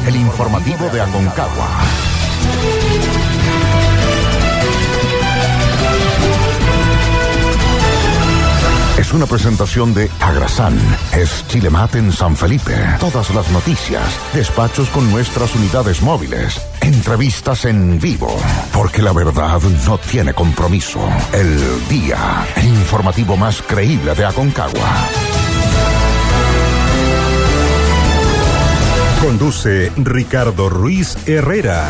el informativo de Aconcagua. Es una presentación de Agrasan. Es Chile Mate en San Felipe. Todas las noticias, despachos con nuestras unidades móviles, entrevistas en vivo, porque la verdad no tiene compromiso. El día, el informativo más creíble de Aconcagua. Conduce Ricardo Ruiz Herrera.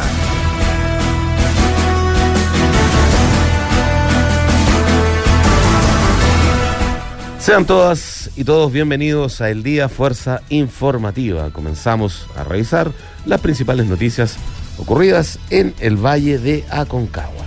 Sean todas y todos bienvenidos a El Día Fuerza Informativa. Comenzamos a revisar las principales noticias ocurridas en el Valle de Aconcagua.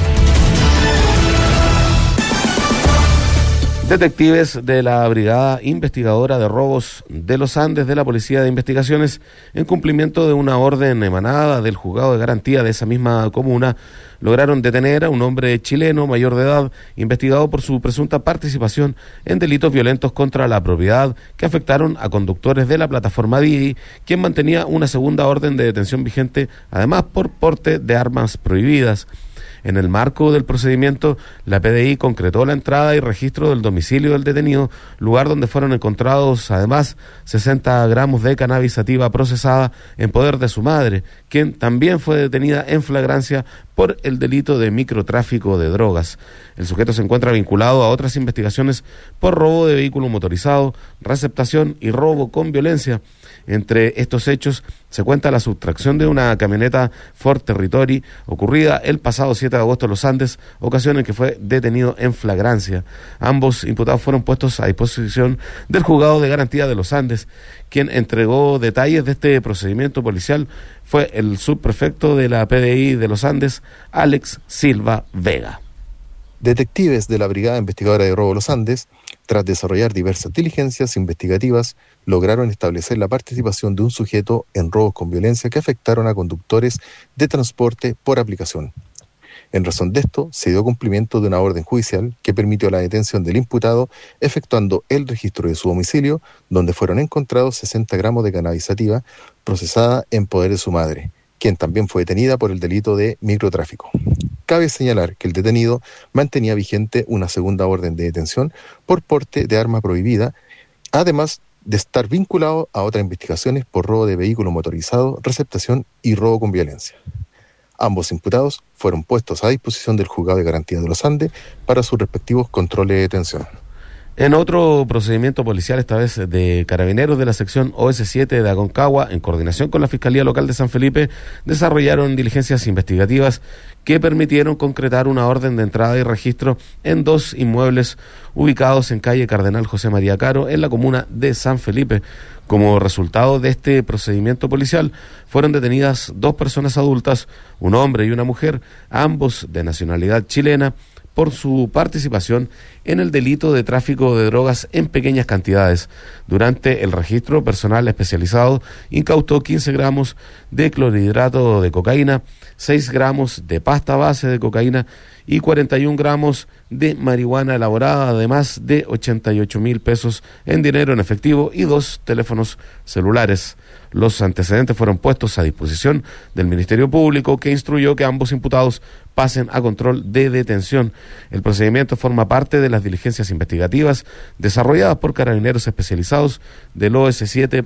Detectives de la Brigada Investigadora de Robos de los Andes de la Policía de Investigaciones, en cumplimiento de una orden emanada del Juzgado de Garantía de esa misma comuna, lograron detener a un hombre chileno mayor de edad, investigado por su presunta participación en delitos violentos contra la propiedad que afectaron a conductores de la plataforma Didi, quien mantenía una segunda orden de detención vigente, además por porte de armas prohibidas. En el marco del procedimiento, la PDI concretó la entrada y registro del domicilio del detenido, lugar donde fueron encontrados además 60 gramos de cannabis sativa procesada en poder de su madre, quien también fue detenida en flagrancia por el delito de microtráfico de drogas. El sujeto se encuentra vinculado a otras investigaciones por robo de vehículo motorizado, receptación y robo con violencia. Entre estos hechos se cuenta la sustracción de una camioneta Ford Territory ocurrida el pasado 7 de agosto en Los Andes, ocasión en que fue detenido en flagrancia. Ambos imputados fueron puestos a disposición del Juzgado de Garantía de Los Andes. Quien entregó detalles de este procedimiento policial fue el subprefecto de la PDI de Los Andes, Alex Silva Vega. Detectives de la Brigada Investigadora de Robo de los Andes, tras desarrollar diversas diligencias investigativas, lograron establecer la participación de un sujeto en robos con violencia que afectaron a conductores de transporte por aplicación. En razón de esto, se dio cumplimiento de una orden judicial que permitió la detención del imputado, efectuando el registro de su domicilio, donde fueron encontrados 60 gramos de cannabis sativa procesada en poder de su madre, quien también fue detenida por el delito de microtráfico. Cabe señalar que el detenido mantenía vigente una segunda orden de detención por porte de arma prohibida, además de estar vinculado a otras investigaciones por robo de vehículo motorizado, receptación y robo con violencia. Ambos imputados fueron puestos a disposición del Juzgado de Garantía de los Andes para sus respectivos controles de detención. En otro procedimiento policial, esta vez de carabineros de la sección OS7 de Aconcagua, en coordinación con la Fiscalía Local de San Felipe, desarrollaron diligencias investigativas que permitieron concretar una orden de entrada y registro en 2 inmuebles ubicados en calle Cardenal José María Caro, en la comuna de San Felipe. Como resultado de este procedimiento policial, fueron detenidas 2 personas adultas, un hombre y una mujer, ambos de nacionalidad chilena, por su participación en el delito de tráfico de drogas en pequeñas cantidades. Durante el registro, personal especializado incautó 15 gramos de clorhidrato de cocaína, 6 gramos de pasta base de cocaína y 41 gramos de marihuana elaborada, además de 88,000 pesos en dinero en efectivo y 2 teléfonos celulares. Los antecedentes fueron puestos a disposición del Ministerio Público, que instruyó que ambos imputados pasen a control de detención. El procedimiento forma parte de las diligencias investigativas desarrolladas por carabineros especializados del OS7